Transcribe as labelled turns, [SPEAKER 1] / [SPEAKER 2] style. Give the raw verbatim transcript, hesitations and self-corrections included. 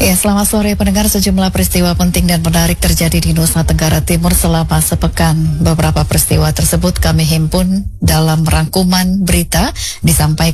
[SPEAKER 1] Ya, selamat sore pendengar. Sejumlah peristiwa penting dan menarik terjadi di Nusa Tenggara Timur selama sepekan. Beberapa peristiwa tersebut kami himpun dalam rangkuman berita disampaikan